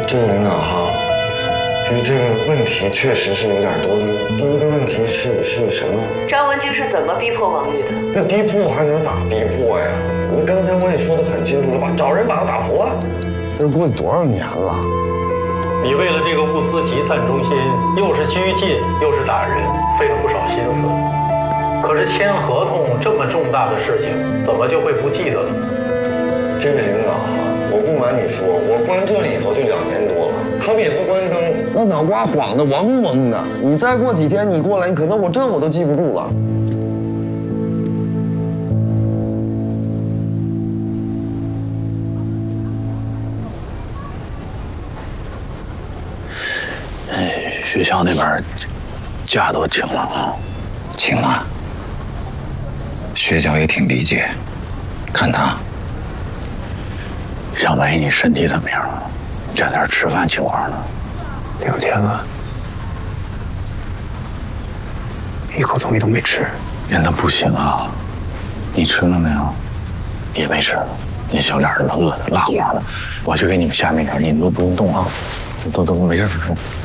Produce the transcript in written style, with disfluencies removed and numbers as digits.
这个领导哈，就是这个问题确实是有点多。第一个问题是什么？ 张文静是怎么逼迫王玉的？ 那逼迫还能咋逼迫呀？你刚才我也说得很清楚了吧？找人把他打服了。这过去多少年了？ 你为了这个物资集散中心，又是拘禁又是打人，费了不少心思。可是签合同这么重大的事情，怎么就会不记得了？ 这位领导啊，我不瞒你说，我关这里头就2年多了，他们也不关灯，那脑瓜晃得嗡嗡的。你再过几天你过来，可能我都记不住了。 学校那边假都请了啊， 请了。学校也挺理解，看他。 上万一你身体怎么样了？这点吃饭情况呢 ？2000万，一口东西都没吃。 那不行啊！你吃了没有？也没吃。那小脸儿饿的辣黄的，我去给你们下面点，你们都不用动啊，都没事。